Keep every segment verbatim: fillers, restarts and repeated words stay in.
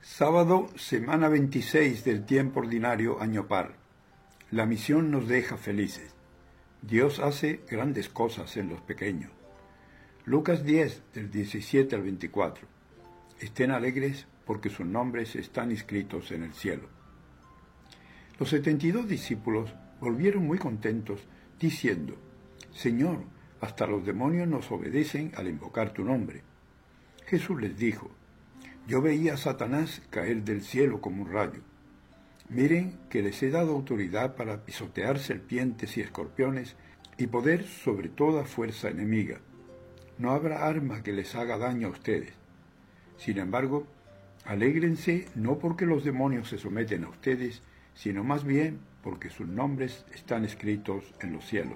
Sábado, semana veintiséis del tiempo ordinario, año par. La misión nos deja felices. Dios hace grandes cosas en los pequeños. Lucas diez, del diecisiete al veinticuatro. Estén alegres porque sus nombres están inscritos en el cielo. Los setenta y dos discípulos volvieron muy contentos, diciendo: Señor, hasta los demonios nos obedecen al invocar tu nombre. Jesús les dijo: Yo veía a Satanás caer del cielo como un rayo. Miren que les he dado autoridad para pisotear serpientes y escorpiones y poder sobre toda fuerza enemiga. No habrá arma que les haga daño a ustedes. Sin embargo, alégrense no porque los demonios se someten a ustedes, sino más bien porque sus nombres están escritos en los cielos.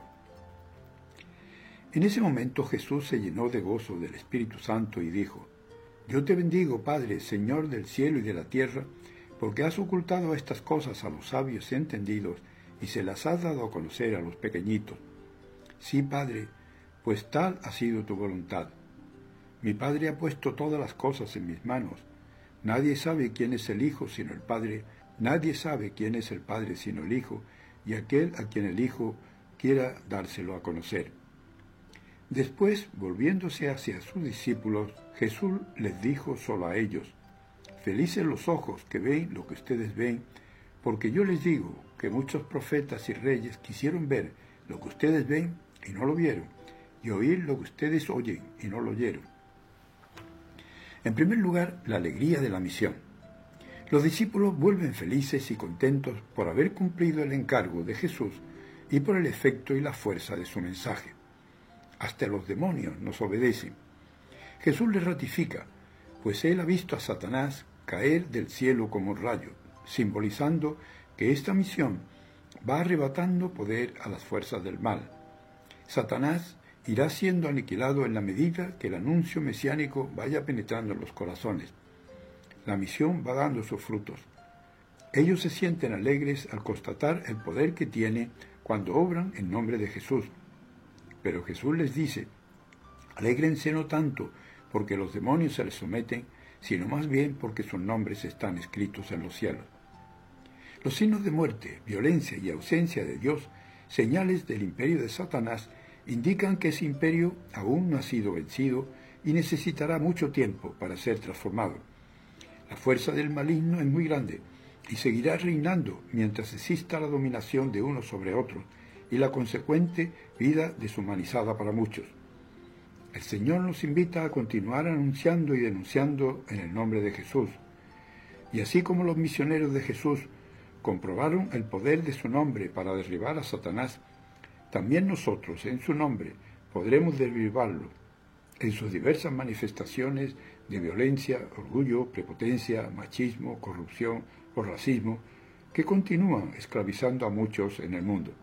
En ese momento Jesús se llenó de gozo del Espíritu Santo y dijo: Yo te bendigo, Padre, Señor del cielo y de la tierra, porque has ocultado estas cosas a los sabios y entendidos y se las has dado a conocer a los pequeñitos. Sí, Padre, pues tal ha sido tu voluntad. Mi Padre ha puesto todas las cosas en mis manos. Nadie sabe quién es el Hijo sino el Padre, nadie sabe quién es el Padre sino el Hijo, y aquel a quien el Hijo quiera dárselo a conocer. Después, volviéndose hacia sus discípulos, Jesús les dijo solo a ellos: Felices los ojos que ven lo que ustedes ven, porque yo les digo que muchos profetas y reyes quisieron ver lo que ustedes ven y no lo vieron, y oír lo que ustedes oyen y no lo oyeron. En primer lugar, la alegría de la misión. Los discípulos vuelven felices y contentos por haber cumplido el encargo de Jesús y por el efecto y la fuerza de su mensaje. Hasta los demonios nos obedecen. Jesús les ratifica, pues él ha visto a Satanás caer del cielo como un rayo, simbolizando que esta misión va arrebatando poder a las fuerzas del mal. Satanás irá siendo aniquilado en la medida que el anuncio mesiánico vaya penetrando en los corazones. La misión va dando sus frutos. Ellos se sienten alegres al constatar el poder que tiene cuando obran en nombre de Jesús. Pero Jesús les dice: alégrense no tanto porque los demonios se les someten, sino más bien porque sus nombres están escritos en los cielos. Los signos de muerte, violencia y ausencia de Dios, señales del imperio de Satanás, indican que ese imperio aún no ha sido vencido y necesitará mucho tiempo para ser transformado. La fuerza del maligno es muy grande y seguirá reinando mientras exista la dominación de unos sobre otros y la consecuente vida deshumanizada para muchos. El Señor nos invita a continuar anunciando y denunciando en el nombre de Jesús. Y así como los misioneros de Jesús comprobaron el poder de su nombre para derribar a Satanás, también nosotros, en su nombre, podremos derribarlo en sus diversas manifestaciones de violencia, orgullo, prepotencia, machismo, corrupción o racismo, que continúan esclavizando a muchos en el mundo.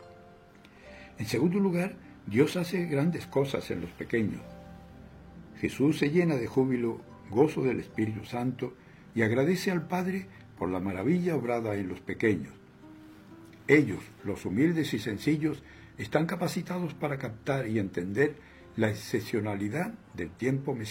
En segundo lugar, Dios hace grandes cosas en los pequeños. Jesús se llena de júbilo, gozo del Espíritu Santo y agradece al Padre por la maravilla obrada en los pequeños. Ellos, los humildes y sencillos, están capacitados para captar y entender la excepcionalidad del tiempo mesiánico